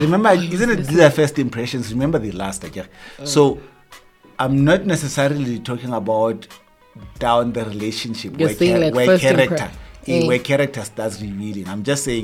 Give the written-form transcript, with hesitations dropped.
Remember, isn't it these are first impressions? Remember the last, okay? So I'm not necessarily talking about down the relationship You're saying like where first character where character starts revealing. I'm just saying